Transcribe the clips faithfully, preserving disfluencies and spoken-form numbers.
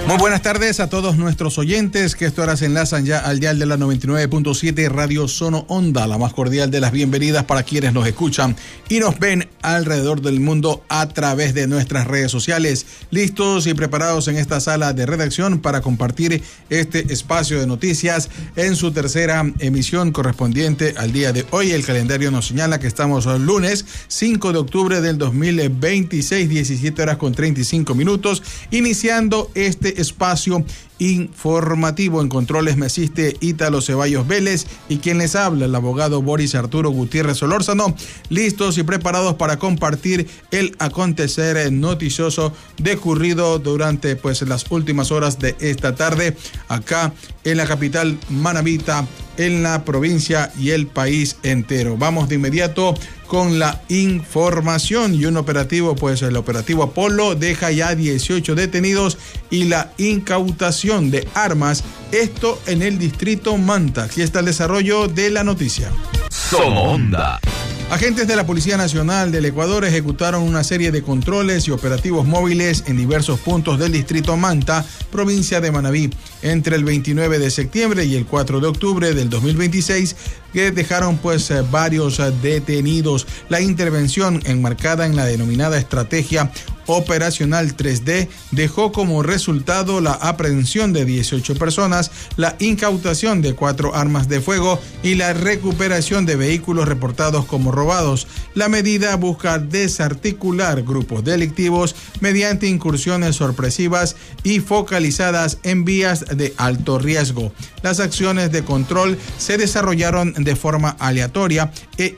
Muy buenas tardes a todos nuestros oyentes que esta hora se enlazan ya al dial de la noventa y nueve punto siete Radio Sono Onda. La más cordial de las bienvenidas para quienes nos escuchan y nos ven alrededor del mundo a través de nuestras redes sociales. Listos y preparados en esta sala de redacción para compartir este espacio de noticias en su tercera emisión correspondiente al día de hoy. El calendario nos señala que estamos el lunes cinco de octubre del dos mil veintiséis, diecisiete horas con treinta y cinco minutos, iniciando este espacio informativo. En controles me asiste Ítalo Ceballos Vélez y quien les habla, el abogado Boris Arturo Gutiérrez Solórzano, listos y preparados para compartir el acontecer noticioso decurrido durante pues las últimas horas de esta tarde acá en la capital manabita, en la provincia y el país entero. Vamos de inmediato con la información y un operativo, pues el operativo Apolo deja ya dieciocho detenidos y la incautación de armas, esto en el distrito Manta. Aquí está el desarrollo de la noticia. Sono Onda. Agentes de la Policía Nacional del Ecuador ejecutaron una serie de controles y operativos móviles en diversos puntos del distrito Manta, provincia de Manabí, entre el veintinueve de septiembre y el cuatro de octubre del dos mil veintiséis, que dejaron pues varios detenidos. La intervención, enmarcada en la denominada estrategia operacional tres D, dejó como resultado la aprehensión de dieciocho personas, la incautación de cuatro armas de fuego y la recuperación de vehículos reportados como robados. La medida busca desarticular grupos delictivos mediante incursiones sorpresivas y focalizadas en vías de alto riesgo. Las acciones de control se desarrollaron de forma aleatoria e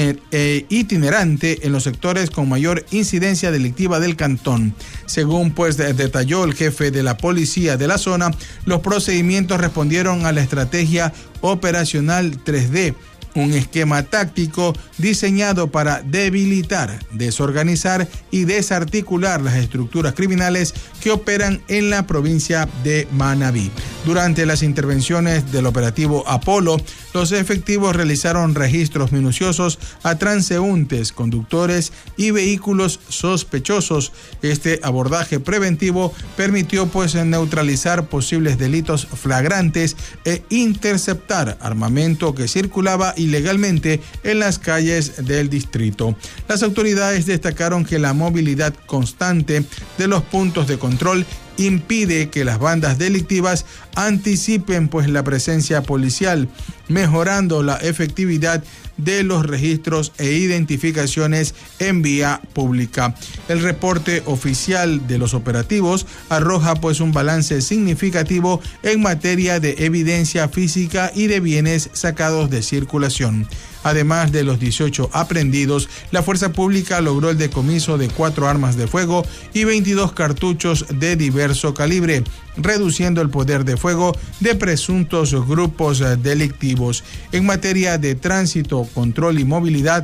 itinerante en los sectores con mayor incidencia delictiva del cantón. Según pues detalló el jefe de la policía de la zona, los procedimientos respondieron a la estrategia operacional tres D, un esquema táctico diseñado para debilitar, desorganizar y desarticular las estructuras criminales que operan en la provincia de Manabí. Durante las intervenciones del operativo Apolo, los efectivos realizaron registros minuciosos a transeúntes, conductores y vehículos sospechosos. Este abordaje preventivo permitió pues neutralizar posibles delitos flagrantes e interceptar armamento que circulaba ilegalmente en las calles del distrito. Las autoridades destacaron que la movilidad constante de los puntos de control impide que las bandas delictivas anticipen pues la presencia policial, mejorando la efectividad de los registros e identificaciones en vía pública. El reporte oficial de los operativos arroja pues un balance significativo en materia de evidencia física y de bienes sacados de circulación. Además de los dieciocho aprehendidos, la fuerza pública logró el decomiso de cuatro armas de fuego y veintidós cartuchos de diverso calibre, reduciendo el poder de fuego de presuntos grupos delictivos. En materia de tránsito, control y movilidad,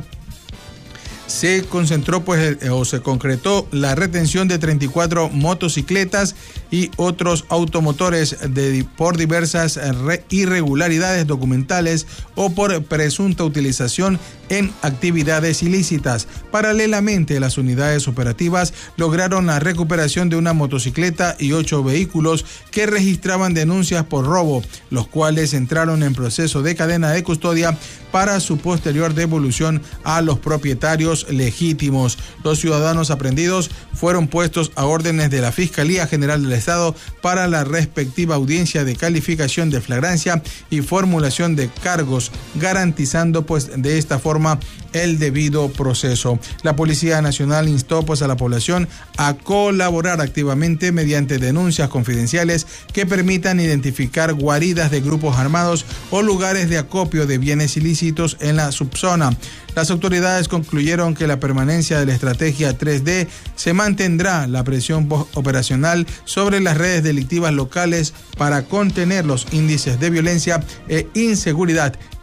se concentró pues o se concretó la retención de treinta y cuatro motocicletas y otros automotores de, por diversas irregularidades documentales o por presunta utilización en actividades ilícitas. Paralelamente, las unidades operativas lograron la recuperación de una motocicleta y ocho vehículos que registraban denuncias por robo, los cuales entraron en proceso de cadena de custodia para su posterior devolución a los propietarios legítimos. Los ciudadanos aprehendidos fueron puestos a órdenes de la Fiscalía General del Estado para la respectiva audiencia de calificación de flagrancia y formulación de cargos, garantizando pues de esta forma el debido proceso. La Policía Nacional instó pues a la población a colaborar activamente mediante denuncias confidenciales que permitan identificar guaridas de grupos armados o lugares de acopio de bienes ilícitos en la subzona. Las autoridades concluyeron que la permanencia de la estrategia tres D se mantendrá la presión operacional sobre las redes delictivas locales para contener los índices de violencia e inseguridad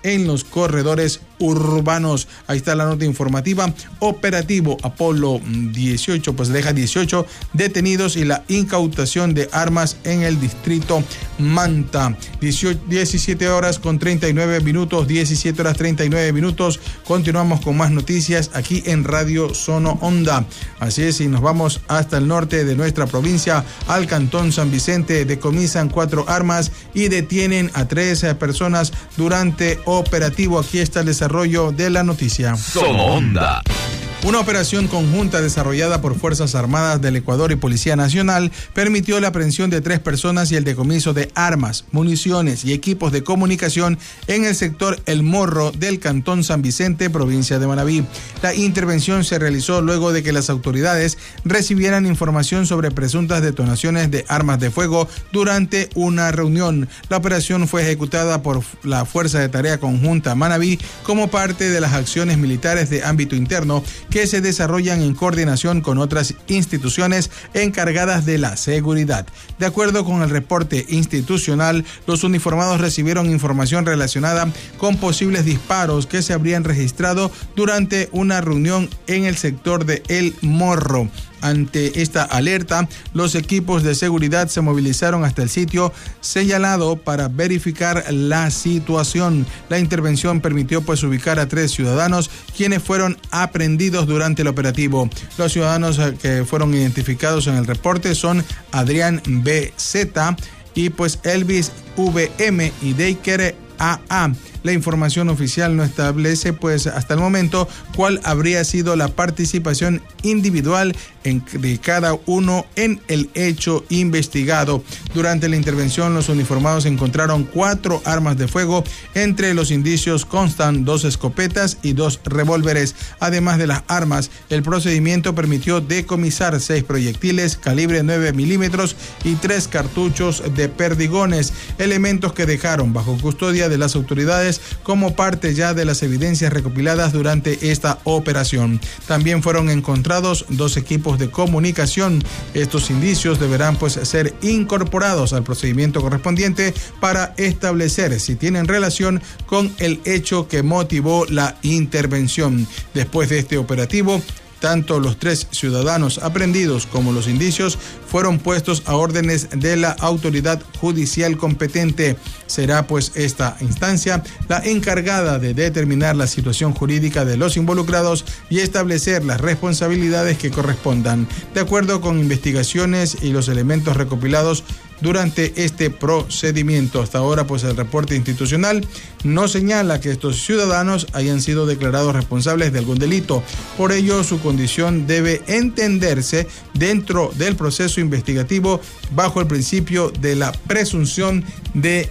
en los corredores urbanos. Ahí está la nota informativa. Operativo Apolo dieciocho, pues deja dieciocho detenidos y la incautación de armas en el distrito Manta. diecisiete horas con treinta y nueve minutos, diecisiete horas treinta y nueve minutos. Continuamos con más noticias aquí en Radio Sono Onda. Así es, y nos vamos hasta el norte de nuestra provincia, al cantón San Vicente. Decomisan cuatro armas y detienen a tres personas durante operativo. Aquí está el desarrollo de la noticia. Sono Onda. Una operación conjunta desarrollada por Fuerzas Armadas del Ecuador y Policía Nacional permitió la aprehensión de tres personas y el decomiso de armas, municiones y equipos de comunicación en el sector El Morro del cantón San Vicente, provincia de Manabí. La intervención se realizó luego de que las autoridades recibieran información sobre presuntas detonaciones de armas de fuego durante una reunión. La operación fue ejecutada por la Fuerza de Tarea Conjunta Manabí como parte de las acciones militares de ámbito interno que se desarrollan en coordinación con otras instituciones encargadas de la seguridad. De acuerdo con el reporte institucional, los uniformados recibieron información relacionada con posibles disparos que se habrían registrado durante una reunión en el sector de El Morro. Ante esta alerta, los equipos de seguridad se movilizaron hasta el sitio señalado para verificar la situación. La intervención permitió pues ubicar a tres ciudadanos quienes fueron aprehendidos durante el operativo. Los ciudadanos que fueron identificados en el reporte son Adrián B Z y pues Elvis V M y Deiker A A. La información oficial no establece pues hasta el momento cuál habría sido la participación individual en, de cada uno en el hecho investigado. Durante la intervención, los uniformados encontraron cuatro armas de fuego. Entre los indicios constan dos escopetas y dos revólveres. Además de las armas, el procedimiento permitió decomisar seis proyectiles calibre nueve milímetros y tres cartuchos de perdigones, elementos que dejaron bajo custodia de las autoridades como parte ya de las evidencias recopiladas durante esta operación. También fueron encontrados dos equipos de comunicación. Estos indicios deberán pues ser incorporados al procedimiento correspondiente para establecer si tienen relación con el hecho que motivó la intervención. Después de este operativo, tanto los tres ciudadanos aprehendidos como los indicios fueron puestos a órdenes de la autoridad judicial competente. Será pues esta instancia la encargada de determinar la situación jurídica de los involucrados y establecer las responsabilidades que correspondan, de acuerdo con investigaciones y los elementos recopilados durante este procedimiento. Hasta ahora, pues el reporte institucional no señala que estos ciudadanos hayan sido declarados responsables de algún delito. Por ello, su condición debe entenderse dentro del proceso investigativo bajo el principio de la presunción de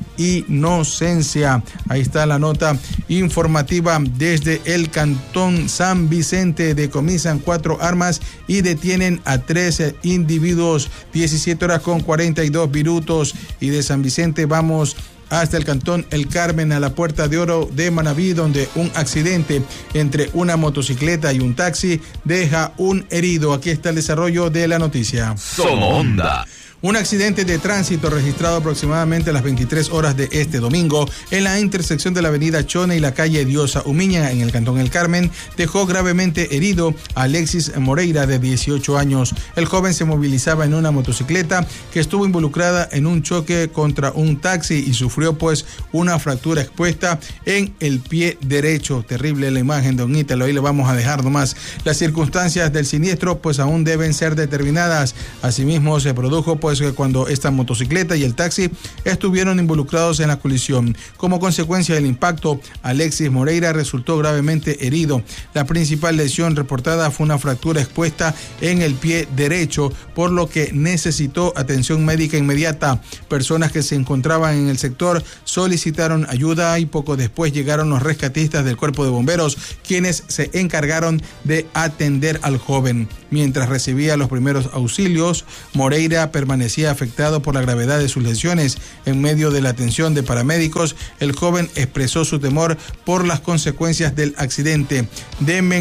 inocencia. Ahí está la nota informativa desde el cantón San Vicente. Decomisan cuatro armas y detienen a trece individuos. diecisiete horas con cuarenta y dos minutos. Y de San Vicente vamos hasta el cantón El Carmen, a la Puerta de Oro de Manabí, donde un accidente entre una motocicleta y un taxi deja un herido. Aquí está el desarrollo de la noticia. Sono Onda. Un accidente de tránsito registrado aproximadamente a las veintitrés horas de este domingo en la intersección de la avenida Chone y la calle Diosa Umiña en el cantón El Carmen dejó gravemente herido a Alexis Moreira, de dieciocho años. El joven se movilizaba en una motocicleta que estuvo involucrada en un choque contra un taxi y sufrió pues una fractura expuesta en el pie derecho. Terrible la imagen, don Ítalo, ahí le vamos a dejar nomás. Las circunstancias del siniestro pues aún deben ser determinadas. Asimismo se produjo pues que cuando esta motocicleta y el taxi estuvieron involucrados en la colisión. Como consecuencia del impacto, Alexis Moreira resultó gravemente herido. La principal lesión reportada fue una fractura expuesta en el pie derecho, por lo que necesitó atención médica inmediata. Personas que se encontraban en el sector solicitaron ayuda y poco después llegaron los rescatistas del Cuerpo de Bomberos, quienes se encargaron de atender al joven. Mientras recibía los primeros auxilios, Moreira permanecía afectado por la gravedad de sus lesiones. En medio de la atención de paramédicos, el joven expresó su temor por las consecuencias del accidente. Deben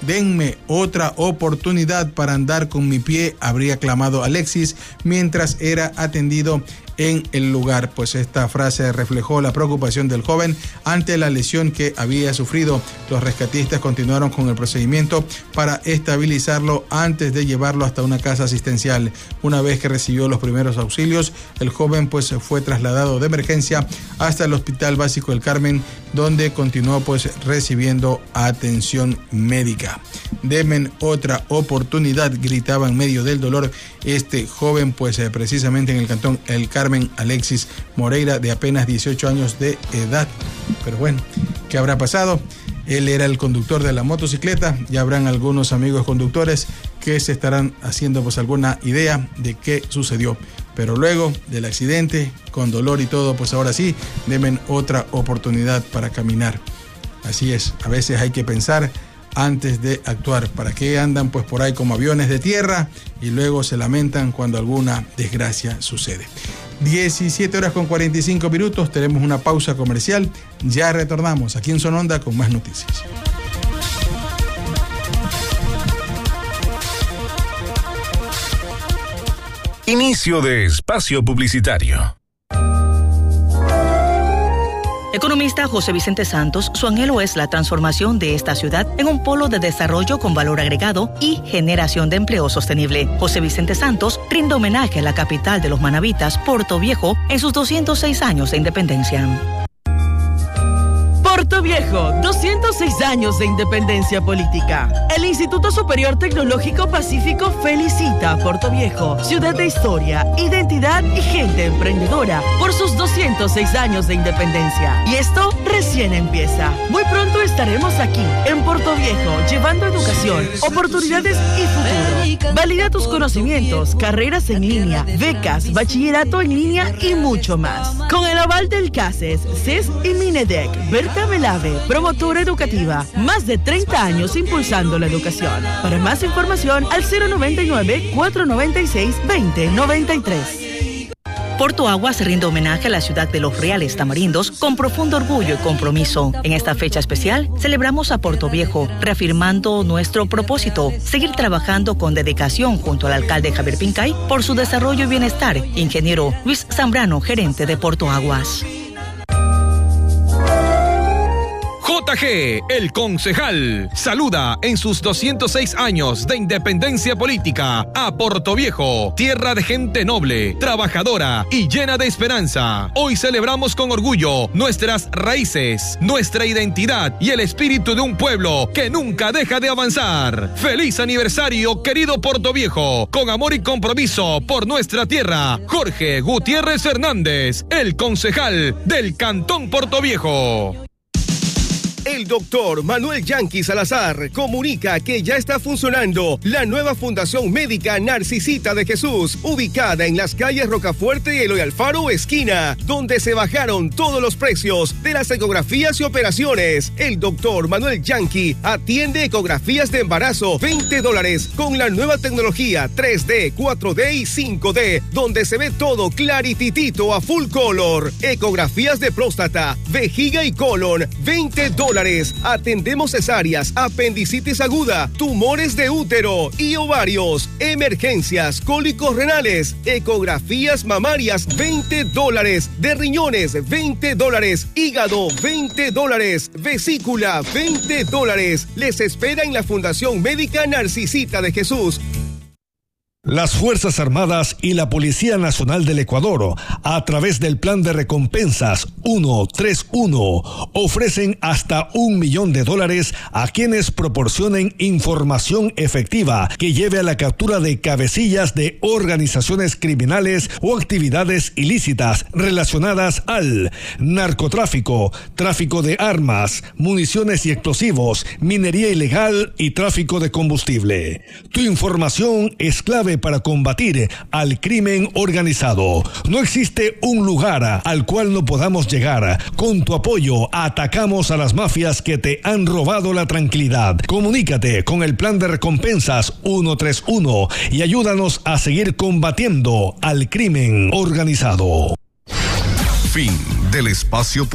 denme otra oportunidad para andar con mi pie, habría clamado Alexis mientras era atendido en el lugar. Pues esta frase reflejó la preocupación del joven ante la lesión que había sufrido. Los rescatistas continuaron con el procedimiento para estabilizarlo antes de llevarlo hasta una casa asistencial. Una vez que recibió los primeros auxilios, el joven pues fue trasladado de emergencia hasta el Hospital Básico del Carmen, donde continuó pues recibiendo atención médica. Denme otra oportunidad, gritaba en medio del dolor este joven, pues eh, precisamente en el cantón El Carmen, Alexis Moreira, de apenas dieciocho años de edad. Pero bueno, ¿qué habrá pasado? Él era el conductor de la motocicleta. Ya habrán algunos amigos conductores que se estarán haciendo pues alguna idea de qué sucedió. Pero luego del accidente, con dolor y todo, pues ahora sí, denme otra oportunidad para caminar. Así es, a veces hay que pensar antes de actuar. ¿Para qué andan pues por ahí como aviones de tierra y luego se lamentan cuando alguna desgracia sucede? diecisiete horas con cuarenta y cinco minutos, tenemos una pausa comercial. Ya retornamos aquí en Sononda con más noticias. Inicio de espacio publicitario. Economista José Vicente Santos, su anhelo es la transformación de esta ciudad en un polo de desarrollo con valor agregado y generación de empleo sostenible. José Vicente Santos rinde homenaje a la capital de los manabitas, Puerto Viejo, en sus doscientos seis años de independencia. Puerto Viejo, doscientos seis años de independencia política. El Instituto Superior Tecnológico Pacífico felicita a Puerto Viejo, ciudad de historia, identidad y gente emprendedora, por sus doscientos seis años de independencia. Y esto recién empieza. Muy pronto estaremos aquí, en Puerto Viejo, llevando educación, oportunidades y futuro. Valida tus conocimientos, carreras en línea, becas, bachillerato en línea y mucho más. Con el aval del CACES, C E S y Minedec, Berta Belave, promotora educativa, más de treinta años impulsando la educación. Para más información, al cero noventa y nueve, cuatrocientos noventa y seis, veinte noventa y tres. Puerto Aguas rinde homenaje a la ciudad de los Reales Tamarindos con profundo orgullo y compromiso. En esta fecha especial, celebramos a Puerto Viejo, reafirmando nuestro propósito, seguir trabajando con dedicación junto al alcalde Javier Pincay por su desarrollo y bienestar. Ingeniero Luis Zambrano, gerente de Puerto Aguas. J G, el concejal, saluda en sus doscientos seis años de independencia política a Puerto Viejo, tierra de gente noble, trabajadora y llena de esperanza. Hoy celebramos con orgullo nuestras raíces, nuestra identidad y el espíritu de un pueblo que nunca deja de avanzar. ¡Feliz aniversario, querido Puerto Viejo! Con amor y compromiso por nuestra tierra, Jorge Gutiérrez Fernández, el concejal del Cantón Puerto Viejo. El doctor Manuel Yanqui Salazar comunica que ya está funcionando la nueva Fundación Médica Narcisita de Jesús, ubicada en las calles Rocafuerte y Eloy Alfaro esquina, donde se bajaron todos los precios de las ecografías y operaciones. El doctor Manuel Yanqui atiende ecografías de embarazo, veinte dólares, con la nueva tecnología tres D, cuatro D y cinco D, donde se ve todo clarititito a full color. Ecografías de próstata, vejiga y colon, veinte dólares. Atendemos cesáreas, apendicitis aguda, tumores de útero y ovarios, emergencias, cólicos renales, ecografías mamarias, veinte dólares, de riñones, veinte dólares, hígado, veinte dólares, vesícula, veinte dólares. Les espera en la Fundación Médica Narcisita de Jesús. Las Fuerzas Armadas y la Policía Nacional del Ecuador, a través del Plan de Recompensas ciento treinta y uno, ofrecen hasta un millón de dólares a quienes proporcionen información efectiva que lleve a la captura de cabecillas de organizaciones criminales o actividades ilícitas relacionadas al narcotráfico, tráfico de armas, municiones y explosivos, minería ilegal y tráfico de combustible. Tu información es clave para combatir al crimen organizado. No existe un lugar al cual no podamos llegar. Con tu apoyo atacamos a las mafias que te han robado la tranquilidad. Comunícate con el Plan de Recompensas ciento treinta y uno y ayúdanos a seguir combatiendo al crimen organizado. Fin del espacio